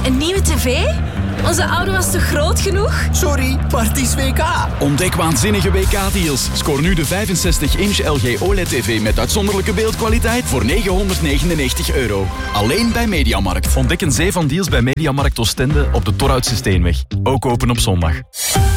Een nieuwe tv? Onze oude was toch groot genoeg? Sorry, maar het is WK. Ontdek waanzinnige WK-deals. Scoor nu de 65-inch LG OLED-TV met uitzonderlijke beeldkwaliteit voor €999. Alleen bij Mediamarkt. Ontdek een zee van deals bij Mediamarkt Oostende op de Torhoutse Steenweg. Ook open op zondag.